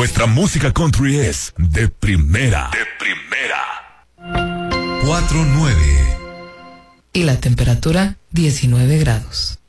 Nuestra música country es de primera. De primera. 4-9. Y la temperatura 19 grados.